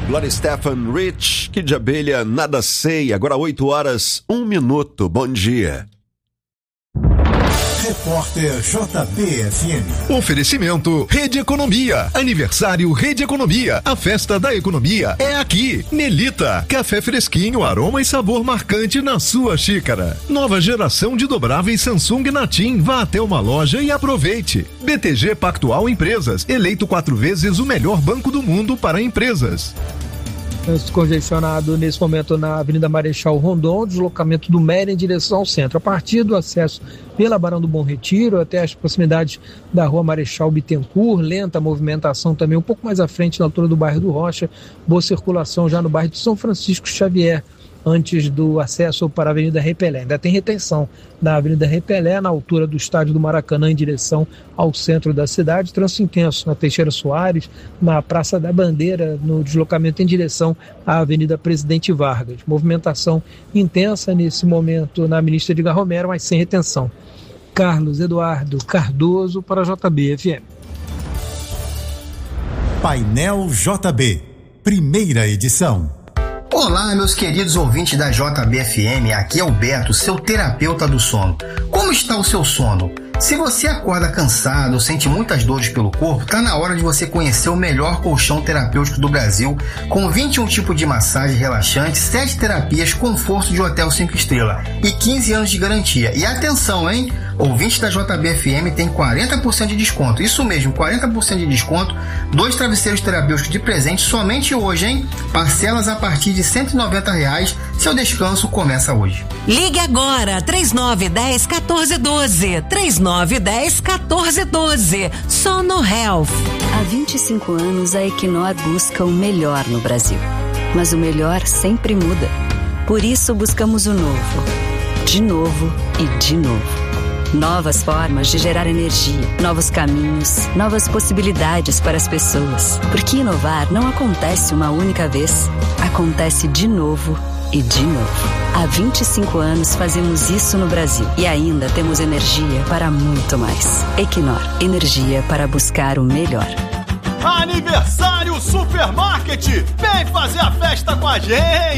Gloria Estefan, Rich, Kid de Abelha, Nada Sei. Agora 8h01. Bom dia. Repórter JBFM. Oferecimento Rede Economia. Aniversário Rede Economia. A festa da economia é aqui. Melita. Café fresquinho, aroma e sabor marcante na sua xícara. Nova geração de dobráveis Samsung Natim. Vá até uma loja e aproveite. BTG Pactual Empresas. Eleito 4 vezes o melhor banco do mundo para empresas. Trânsito congestionado nesse momento na Avenida Marechal Rondon, deslocamento do Méria em direção ao centro. A partir do acesso pela Barão do Bom Retiro até as proximidades da Rua Marechal Bittencourt, lenta movimentação também um pouco mais à frente na altura do bairro do Rocha, boa circulação já no bairro de São Francisco Xavier, antes do acesso para a Avenida Repelé. Ainda tem retenção na Avenida Repelé, na altura do estádio do Maracanã, em direção ao centro da cidade. Trânsito intenso na Teixeira Soares, na Praça da Bandeira, no deslocamento em direção à Avenida Presidente Vargas. Movimentação intensa nesse momento na Ministra Edgar Romero, mas sem retenção. Carlos Eduardo Cardoso para a JBFM. Painel JB, primeira edição. Olá, meus queridos ouvintes da JBFM, aqui é o Beto, seu terapeuta do sono. Como está o seu sono? Se você acorda cansado ou sente muitas dores pelo corpo, tá na hora de você conhecer o melhor colchão terapêutico do Brasil, com 21 tipos de massagem relaxante, 7 terapias, conforto de hotel 5 estrelas e 15 anos de garantia. E atenção, hein? Ouvintes da JBFM tem 40% de desconto. Isso mesmo, 40% de desconto. 2 travesseiros terapêuticos de presente somente hoje, hein? Parcelas a partir de R$190. Seu descanso começa hoje. Ligue agora, 3910-1412. 3910-1412. Sono Health. Há 25 anos a Equinor busca o melhor no Brasil. Mas o melhor sempre muda. Por isso buscamos o novo. De novo e de novo. Novas formas de gerar energia, novos caminhos, novas possibilidades para as pessoas. Porque inovar não acontece uma única vez, acontece de novo e de novo. Há 25 anos fazemos isso no Brasil e ainda temos energia para muito mais. Equinor, energia para buscar o melhor. Aniversário Supermarket! Vem fazer a festa com a gente!